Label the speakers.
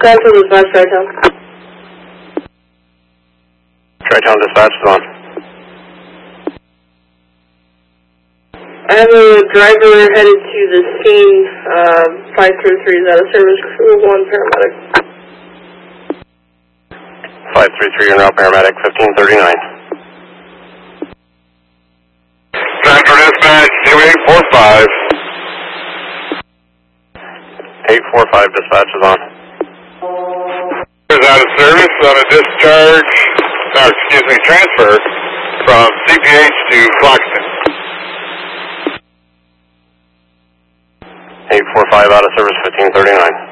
Speaker 1: Cancel dispatch, Tri-Town.
Speaker 2: Tri-Town dispatch is on.
Speaker 1: I have a driver headed to the scene, 533 is out of service, crew 1 paramedic.
Speaker 2: 533 en route paramedic, 1539.
Speaker 3: Central dispatch, 2845.
Speaker 2: 845 dispatch is on.
Speaker 3: Is out of service on a discharge, or excuse me, transfer from CPH to Floxton.
Speaker 2: 845 out of service, 1539.